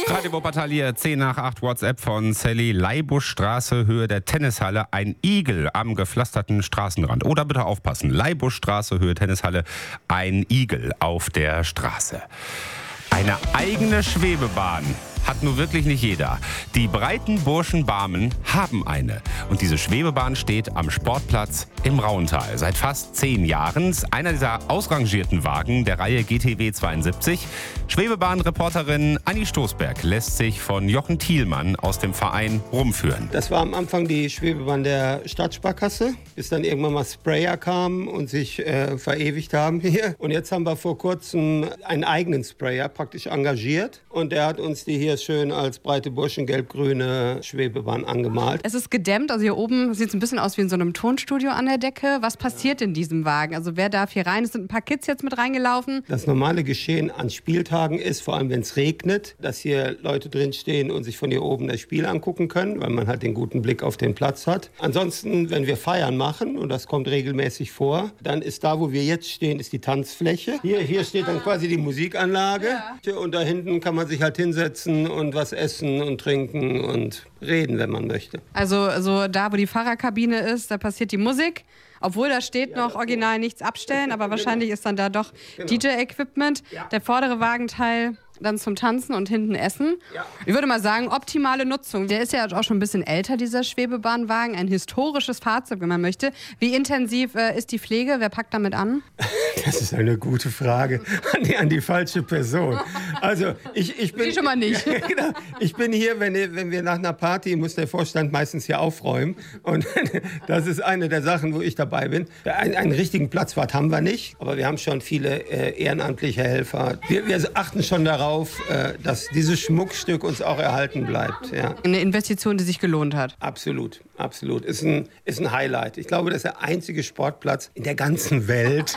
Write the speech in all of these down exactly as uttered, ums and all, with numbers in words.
Radio Wuppertal hier, zehn nach acht, WhatsApp von Sally. Leibuschstraße, Höhe der Tennishalle, ein Igel am gepflasterten Straßenrand. Oder bitte aufpassen, Leibuschstraße, Höhe Tennishalle, ein Igel auf der Straße. Eine eigene Schwebebahn hat nun wirklich nicht jeder. Die Breitenburschen Barmen haben eine. Und diese Schwebebahn steht am Sportplatz im Rauental. Seit fast zehn Jahren. Einer dieser ausrangierten Wagen der Reihe G T W zweiundsiebzig. Schwebebahn-Reporterin Anni Stoßberg lässt sich von Jochen Thielmann aus dem Verein rumführen. Das war am Anfang die Schwebebahn der Stadtsparkasse, bis dann irgendwann mal Sprayer kamen und sich äh, verewigt haben hier. Und jetzt haben wir vor kurzem einen eigenen Sprayer praktisch engagiert. Und der hat uns die hier schön als breite Burschen gelb-grüne Schwebebahn angemalt. Es ist gedämmt, also hier oben sieht es ein bisschen aus wie in so einem Tonstudio an der Decke. Was passiert in diesem Wagen? Also wer darf hier rein? Es sind ein paar Kids jetzt mit reingelaufen. Das normale Geschehen an Spieltagen ist, vor allem wenn es regnet, dass hier Leute drinstehen und sich von hier oben das Spiel angucken können, weil man halt den guten Blick auf den Platz hat. Ansonsten, wenn wir Feiern machen, und das kommt regelmäßig vor, dann ist da, wo wir jetzt stehen, ist die Tanzfläche. Hier, hier steht dann quasi die Musikanlage. Ja. Und da hinten kann man sich halt hinsetzen und was essen und trinken und reden, wenn man möchte. Also, also da, wo die Fahrerkabine ist, da passiert die Musik. Obwohl da steht noch original nichts abstellen, aber wahrscheinlich ist dann da doch genau. D J-Equipment. Ja. Der vordere Wagenteil dann zum Tanzen und hinten Essen. Ja. Ich würde mal sagen, optimale Nutzung. Der ist ja auch schon ein bisschen älter, dieser Schwebebahnwagen. Ein historisches Fahrzeug, wenn man möchte. Wie intensiv äh, ist die Pflege? Wer packt damit an? Das ist eine gute Frage an die, an die falsche Person. Also ich, ich bin... Sie schon mal nicht. Genau, ich bin hier, wenn, wenn wir nach einer Party, muss der Vorstand meistens hier aufräumen. Und das ist eine der Sachen, wo ich dabei bin. Ein, einen richtigen Platzwart haben wir nicht, aber wir haben schon viele äh, ehrenamtliche Helfer. Wir, wir achten schon darauf, dass dieses Schmuckstück uns auch erhalten bleibt. Ja. Eine Investition, die sich gelohnt hat. Absolut, absolut. Ist ein, ist ein Highlight. Ich glaube, das ist der einzige Sportplatz in der ganzen Welt,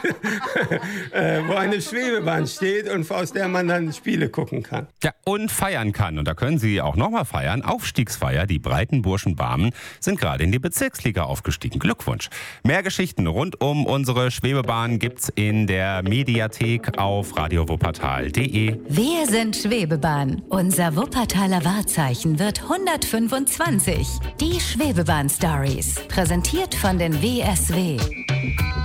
wo eine Schwebebahn steht und aus der man dann Spiele gucken kann. Ja, und feiern kann. Und da können Sie auch noch mal feiern. Aufstiegsfeier. Die Breitenburschen Barmen sind gerade in die Bezirksliga aufgestiegen. Glückwunsch. Mehr Geschichten rund um unsere Schwebebahn gibt's in der Mediathek auf radio wuppertal punkt de. Wir sind Schwebebahn. Unser Wuppertaler Wahrzeichen wird hundertfünfundzwanzig. Die Schwebebahn-Stories. Präsentiert von den W S W.